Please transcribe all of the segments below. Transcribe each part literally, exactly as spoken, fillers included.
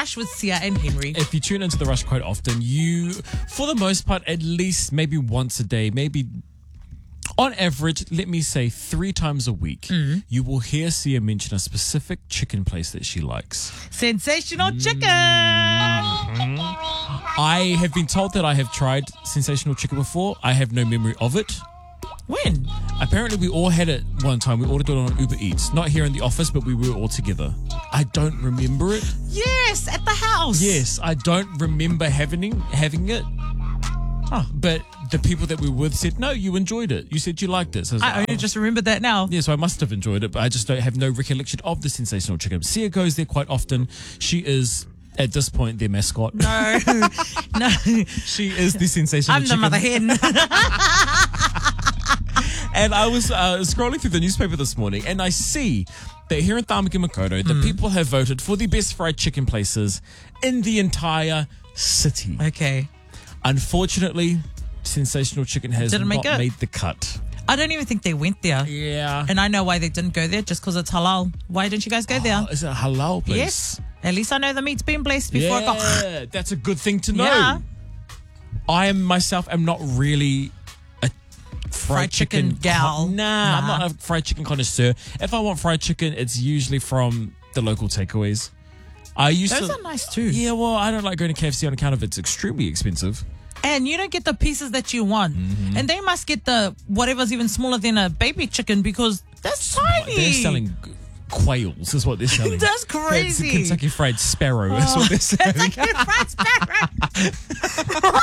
Rush with Sia and Henry. If you tune into The Rush quite often, you, for the most part, at least maybe once a day, maybe on average, let me say three times a week, mm. you will hear Sia mention a specific chicken place that she likes. Sensational chicken! Mm-hmm. I have been told that I have tried Sensational Chicken before. I have no memory of it. When? Apparently we all had it one time. We ordered it on Uber Eats. Not here in the office, but we were all together. I don't remember it. Yes, at the house. Yes, I don't remember having having it. Oh, but the people that we were with said, no, you enjoyed it. You said you liked it. So I, I like, only oh. just remembered that now. Yeah, so I must have enjoyed it, but I just don't have no recollection of the Sensational Chicken. Sia goes there quite often. She is, at this point, their mascot. No, no. She is the Sensational I'm Chicken. I'm the mother hen. And I was uh, scrolling through the newspaper this morning, and I see that here in Tāmaki Makaurau, the mm. people have voted for the best fried chicken places in the entire city. Okay. Unfortunately, Sensational Chicken has Didn't not make it. made the cut. I don't even think they went there. Yeah. And I know why they didn't go there, just because it's halal. Why didn't you guys go oh, there? Is it a halal place? Yes. At least I know the meat's been blessed before yeah, I got... that's a good thing to know. Yeah. I am myself am not really a fried, fried chicken, chicken gal. Con- nah, nah, I'm not a fried chicken connoisseur. If I want fried chicken, it's usually from the local takeaways. I used Those to, are nice too. Yeah, well, I don't like going to K F C on account of it's extremely expensive. And you don't get the pieces that you want. Mm-hmm. And they must get the whatever's even smaller than a baby chicken because that's tiny. They're selling quails is what they're selling. That's crazy. It's Kentucky Fried Sparrow oh, is what they're selling. Kentucky Fried Sparrow.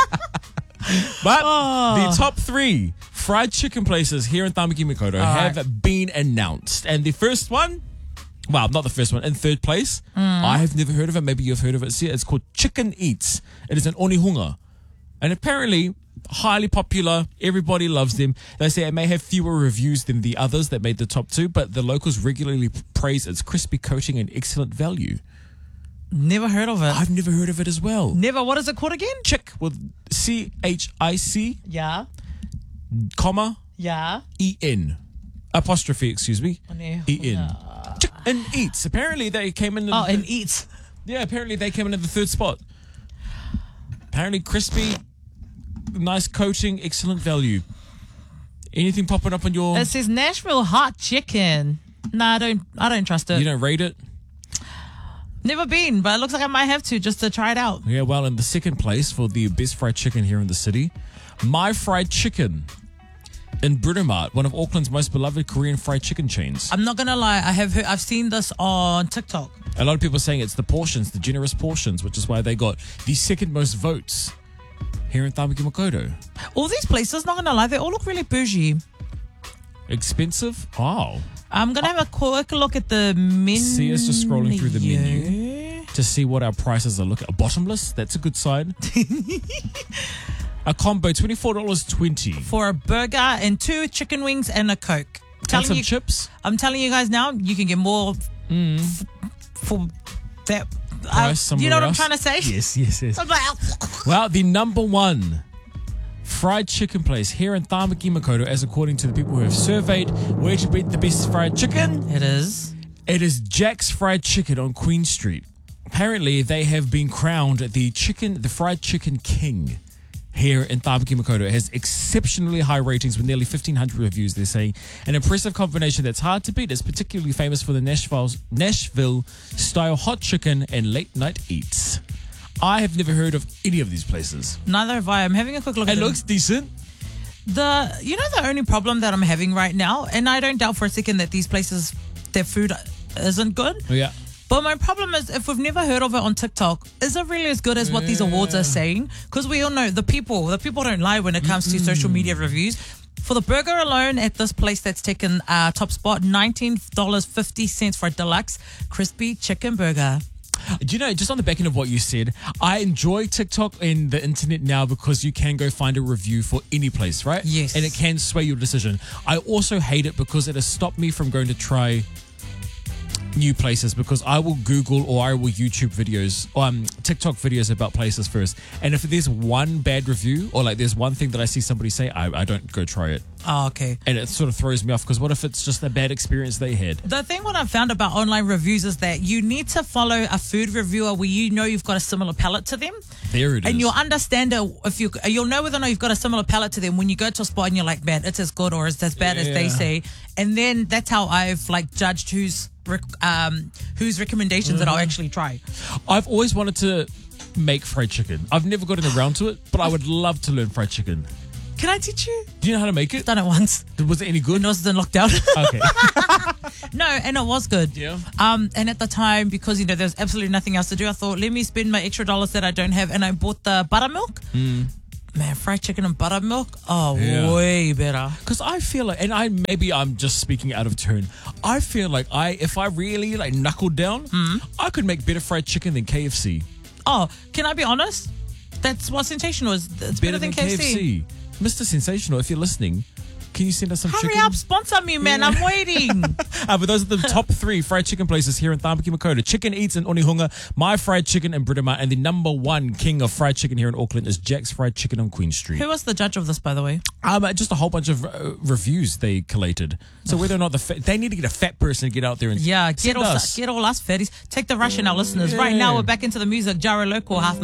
But oh. the top three fried chicken places here in Tāmaki Makaurau have right. been announced. And the first one, well, not the first one, in third place, mm. I have never heard of it. Maybe you've heard of it. See, it's called Chicken Eats. It is in Onehunga. And apparently, highly popular. Everybody loves them. They say it may have fewer reviews than the others that made the top two, but the locals regularly praise its crispy coating and excellent value. Never heard of it. I've never heard of it as well. Never. What is it called again? Chick with C H I C. Yeah. Comma. Yeah. E N. Apostrophe, excuse me. E N. Chick and Eats. Apparently they came in. Oh, and Eats. Yeah, apparently they came in at the third spot. Apparently crispy, nice coating, excellent value. Anything popping up on your... It says Nashville hot chicken. No, I don't, I don't trust it. You don't rate it? Never been, but it looks like I might have to just to try it out. Yeah, well, in the second place for the best fried chicken here in the city, My Fried Chicken in Britomart, one of Auckland's most beloved Korean fried chicken chains. I'm not going to lie. I have heard, I've seen this on TikTok. A lot of people are saying it's the portions, the generous portions, which is why they got the second most votes here in Tāmaki Makaurau. All these places, not going to lie, they all look really bougie. Expensive? Oh. I'm going to have a quick look at the menu. See us just scrolling through the menu to see what our prices are looking at. Bottomless? That's a good sign. A combo, twenty-four dollars twenty. For a burger and two chicken wings and a Coke. And some you, chips. I'm telling you guys now, you can get more mm. f- for that. Price uh, you know what else? I'm trying to say? Yes, yes, yes. I'm like, well, the number one fried chicken place here in Tāmaki Makaurau, as according to the people who have surveyed where to beat the best fried chicken. It is. It is Jack's Fried Chicken on Queen Street. Apparently, they have been crowned the chicken, the fried chicken king here in Tāmaki Makaurau. It has exceptionally high ratings with nearly fifteen hundred reviews, they're saying. An impressive combination that's hard to beat. It's particularly famous for the Nashville, Nashville-style hot chicken and late-night eats. I have never heard of any of these places. Neither have I. I'm having a quick look at it. It them. looks decent. The You know the only problem that I'm having right now, and I don't doubt for a second that these places, their food isn't good. Oh, yeah. But my problem is, if we've never heard of it on TikTok, is it really as good as what these awards are saying? Because we all know the people, the people don't lie when it comes mm-hmm. to social media reviews. For the burger alone at this place that's taken uh, top spot, nineteen dollars and fifty cents for a deluxe crispy chicken burger. Do you know, just on the back end of what you said, I enjoy TikTok and the internet now because you can go find a review for any place, right? Yes. And it can sway your decision. I also hate it because it has stopped me from going to try new places because I will Google or I will YouTube videos, um, TikTok videos about places first. And if there's one bad review or like there's one thing that I see somebody say, I, I don't go try it. Oh, okay. And it sort of throws me off because what if it's just a bad experience they had? The thing what I've found about online reviews is that you need to follow a food reviewer where you know you've got a similar palate to them. There it is. And you'll understand it if you you'll know whether or not you've got a similar palate to them when you go to a spot and you're like, man, it's as good or it's as bad as they Yeah. say. And then that's how I've like judged who's rec- um whose recommendations that I'll actually try. I've always wanted to make fried chicken. I've never gotten around to it, but I would love to learn fried chicken. Can I teach you? Do you know how to make it? Done it once. Was it any good? When I was in lockdown. Okay. No, and it was good. Yeah. Um, and at the time, because you know there's absolutely nothing else to do, I thought let me spend my extra dollars that I don't have, and I bought the buttermilk. Mm. Man, fried chicken and buttermilk, oh, Yeah. way better. Because I feel like, and I maybe I'm just speaking out of turn. I feel like I, if I really like knuckled down, I could make better fried chicken than K F C. Oh, can I be honest? That's what Sensational is. It's better, than K F C. Mister Sensational, if you're listening, can you send us some Hurry chicken? up, sponsor me, man. I'm waiting. Uh, but those are the top three fried chicken places here in Tāmaki Makaurau. Chicken Eats in Onehunga, My Fried Chicken in Britomart, and the number one king of fried chicken here in Auckland is Jack's Fried Chicken on Queen Street. Who was the judge of this, by the way? Um, uh, just a whole bunch of uh, reviews they collated. So whether or not the fa- they need to get a fat person to get out there and Yeah, get send all, us. get all us fatties. Take the rush in our listeners. Right now, we're back into the music. Jaro Local, half